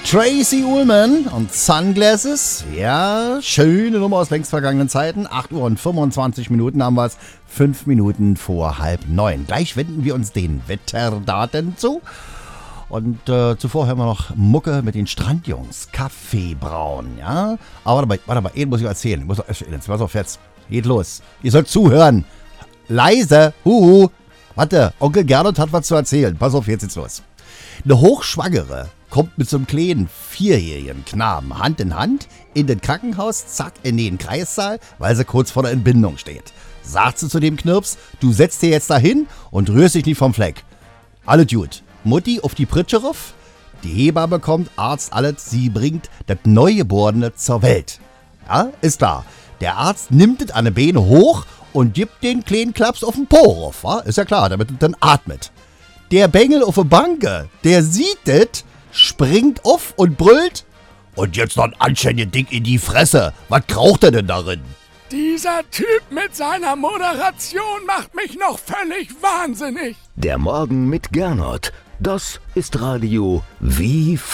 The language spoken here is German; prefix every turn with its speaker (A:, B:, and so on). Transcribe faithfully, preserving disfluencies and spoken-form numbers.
A: Tracy Ullman und Sunglasses. Ja, schöne Nummer aus längst vergangenen Zeiten. acht Uhr und fünfundzwanzig Minuten haben wir es. Fünf Minuten vor halb neun. Gleich wenden wir uns den Wetterdaten zu. Und äh, zuvor hören wir noch Mucke mit den Strandjungs. Kaffee brauen, ja. Aber warte mal, warte mal, eben muss ich erzählen. Ich muss erzählen. Pass auf jetzt. Geht los. Ihr sollt zuhören. Leise. Huhu. Warte, Onkel Gernot hat was zu erzählen. Pass auf, jetzt geht's los. Eine Hochschwangere kommt mit so einem kleinen vierjährigen Knaben Hand in Hand in den Krankenhaus, zack, in den Kreissaal, weil sie kurz vor der Entbindung steht. Sagt sie zu dem Knirps, du setzt dir jetzt dahin und rührst dich nicht vom Fleck. Alle gut. Mutti auf die Pritsche ruf, die Hebamme kommt, Arzt alles, sie bringt das Neugeborene zur Welt. Ja, ist da. Der Arzt nimmt es an den Beine hoch und gibt den kleinen Klaps auf den Po ruf, ja? Ist ja klar, damit es dann atmet. Der Bengel auf der Banke, der sieht es, springt auf und brüllt. Und jetzt noch ein anständiges Ding in die Fresse. Was kraucht er denn darin?
B: Dieser Typ mit seiner Moderation macht mich noch völlig wahnsinnig.
C: Der Morgen mit Gernot. Das ist Radio wie